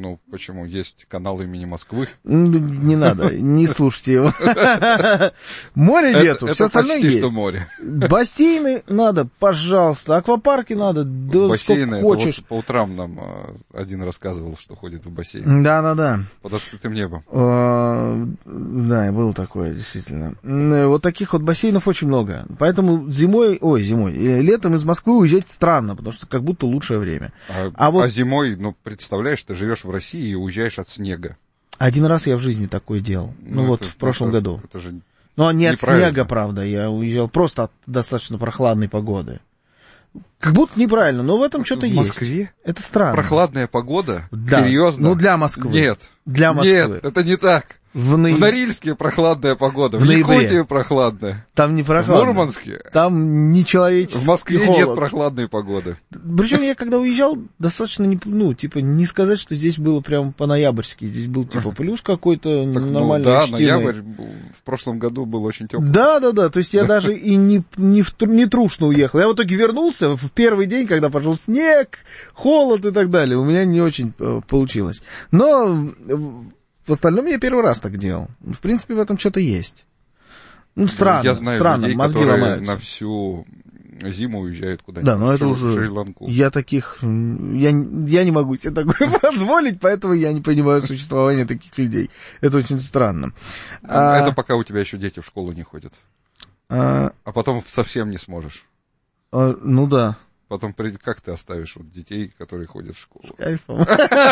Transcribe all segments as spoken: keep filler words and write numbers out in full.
Ну, почему? Есть канал имени Москвы. Не надо, не слушайте его. Море нету, все остальное есть. Это почти что море. Бассейны надо, пожалуйста, аквапарки надо, да бассейны, сколько хочешь. Вот по утрам нам один рассказывал, что ходит в бассейн. Да-да-да. Под открытым небом. Да, было такое, действительно. Вот таких вот бассейнов очень много. Поэтому зимой, ой, зимой, летом из Москвы уезжать странно, потому что как будто лучшее время. А, а, вот... а зимой, ну, представляешь, ты живешь в России и уезжаешь от снега. Один раз я в жизни такое делал. Ну, ну вот в прошлом это, году. Это же Но не от снега, правда. Я уезжал просто от достаточно прохладной погоды. Как будто неправильно, но в этом что-то есть. В Москве? Это странно. Прохладная погода? Да. Серьезно? Ну, для Москвы. Нет. Для Москвы. Нет, это не так. В, ноя... в Норильске прохладная погода, в, в Якутии прохладная. Там не прохладно. В Мурманске. Там нечеловеческий В Москве холод. Нет прохладной погоды. Причем я когда уезжал, достаточно, не, ну, типа, не сказать, что здесь было прям по-ноябрьски. Здесь был, типа, плюс какой-то так, нормальный. Ну, да, ноябрь в прошлом году был очень теплый. Да, да, да. То есть я даже и не, не, не трушно уехал. Я в итоге вернулся в первый день, когда пошел снег, холод и так далее. У меня не очень получилось. Но в остальном я первый раз так делал. В принципе, в этом что-то есть. Ну, странно, я знаю странно, людей, мозги которые ломаются. На всю зиму уезжают куда-нибудь. Да, но это в уже... Шри-Ланку. Я таких... Я, я не могу себе такое позволить, поэтому я не понимаю существования таких людей. Это очень странно. Это а... пока у тебя еще дети в школу не ходят. А, а потом совсем не сможешь. А, ну да. Потом как ты оставишь вот детей, которые ходят в школу? С кайфом.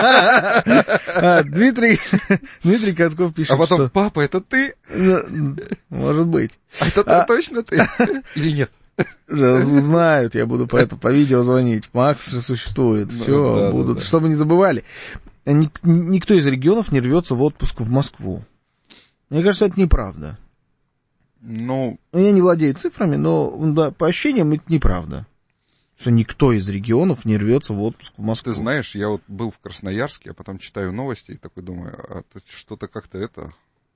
Дмитрий Дмитрий Катков пишет, а потом, что... папа, это ты? Может быть. А это точно ты? Или нет? Узнают, я буду по, это, по видео звонить. Макс же существует. Все, ну, да, будут. Да, да. Чтобы не забывали. Ник- никто из регионов не рвется в отпуск в Москву. Мне кажется, это неправда. Ну... Я не владею цифрами, но да, по ощущениям это неправда. Что никто из регионов не рвется в отпуск в Москву. Ты знаешь, я вот был в Красноярске, а потом читаю новости и такой думаю, а что-то как-то это...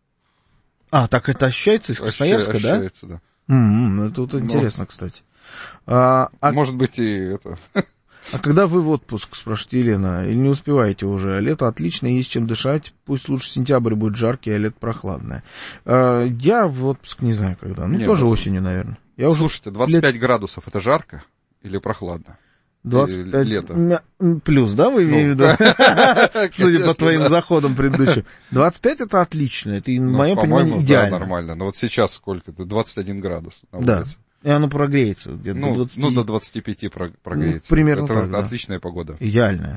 А, так это ощущается из Красноярска, Ощущается, да? Ощущается, да. Mm-hmm, это вот интересно, Но... кстати. А, а... Может быть, и это... А когда вы в отпуск, спрашивает Елена, или не успеваете уже? Лето отлично, есть чем дышать, пусть лучше сентябрь будет жаркий, а лето прохладное. А, я в отпуск не знаю когда, ну Нет, тоже ну... осенью, наверное. Я Слушайте, двадцать пять лет... градусов, это жарко или прохладно? двадцать пять лето. Плюс, да, вы имеете в виду? Судя по твоим заходам предыдущим. двадцать пять это отлично, это, в моем понимании, идеально. Да, нормально. Но вот сейчас сколько? двадцать один градус на улице. Да, и оно прогреется. Где-то ну, до двадцати... ну, до двадцати пяти прогреется. Ну, примерно это так, да. Отличная погода. Идеальная.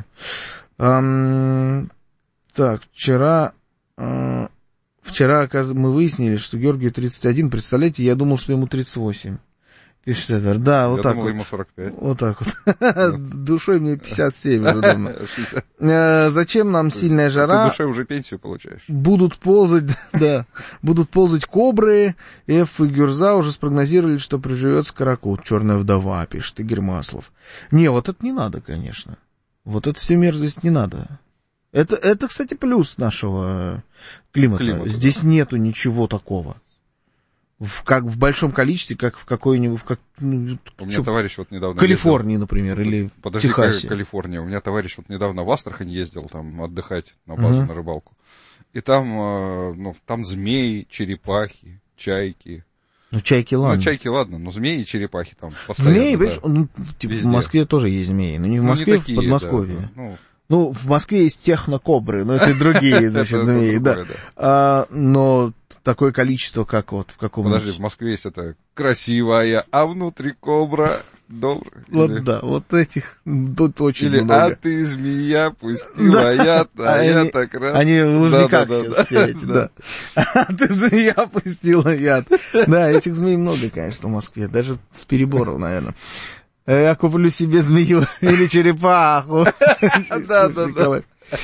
Эм, так, вчера... Э, вчера, оказывается, мы выяснили, что Георгию тридцать один. Представляете, я думал, что ему тридцать восемь. Пишет Эдвард. Да, вот я так думал, вот. ему сорок пять. Вот так вот. Душой мне пятьдесят семь уже давно. Зачем нам сильная жара? Ты душой уже пенсию получаешь. Будут ползать, да, будут ползать кобры. Эф и Гюрза уже спрогнозировали, что приживется каракут. Черная вдова, пишет Игорь Маслов. Не, вот это не надо, конечно. Вот это все мерзость не надо. Это, это, кстати, плюс нашего климата. Климата Здесь да. нету ничего такого. В, как в большом количестве, как в какой-нибудь... В как, ну, у меня товарищ вот недавно... В Калифорнии, ездил, например, или подожди, в Техасе. Калифорния. У меня товарищ вот недавно в Астрахань ездил там отдыхать на базу, uh-huh. на рыбалку. И там, ну, там змеи, черепахи, чайки. Ну, чайки ладно. Ну, чайки ладно, но змеи и черепахи там постоянно. Змеи, да. ну, типа, в Москве тоже есть змеи, но не в Москве, ну, не такие, в Подмосковье. Да, ну, Ну, в Москве есть технокобры, но это другие, значит, змеи, да. А, но такое количество, как вот в каком-нибудь... Подожди, в Москве есть это красивая, а внутри кобра добрая. Вот или... да, вот этих тут очень или, много. Или, а ты змея пустила яд, а я так рад. Они в Лужниках сейчас все эти, да. А ты змея пустила яд. Да, этих змей много, конечно, в Москве, даже с перебором, наверное. Я куплю себе змею или черепаху. Да, да, да.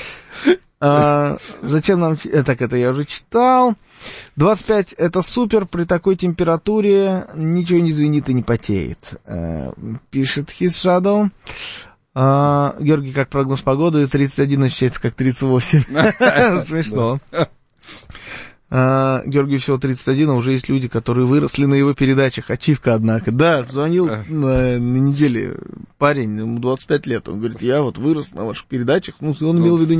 А, зачем нам... Так, это я уже читал. двадцать пять это супер, при такой температуре ничего не звенит и не потеет. А, пишет His Shadow. А, Георгий, как прогноз погоды, тридцать один ощущается как тридцать восемь. Смешно. Uh, Георгий всего тридцать один, а уже есть люди, которые выросли на его передачах. Ачивка, однако. Да, звонил на, на неделе парень, ему двадцать пять лет. Он говорит, я вот вырос на ваших передачах. Ну, он имел в виду